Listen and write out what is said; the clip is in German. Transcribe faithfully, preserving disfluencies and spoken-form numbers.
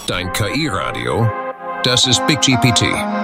ist dein K I-Radio. Das ist Big G P T.